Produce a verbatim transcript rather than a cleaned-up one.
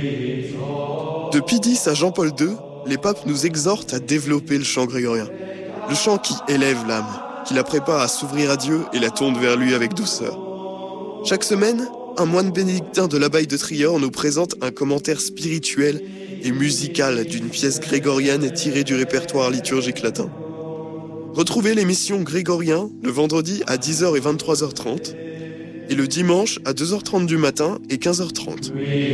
De Pie X à Jean-Paul deux, les papes nous exhortent à développer le chant grégorien. Le chant qui élève l'âme, qui la prépare à s'ouvrir à Dieu et la tourne vers lui avec douceur. Chaque semaine, un moine bénédictin de l'abbaye de Trior nous présente un commentaire spirituel et musical d'une pièce grégorienne tirée du répertoire liturgique latin. Retrouvez l'émission Grégorien le vendredi à dix heures et vingt-trois heures trente et le dimanche à deux heures trente du matin et quinze heures trente.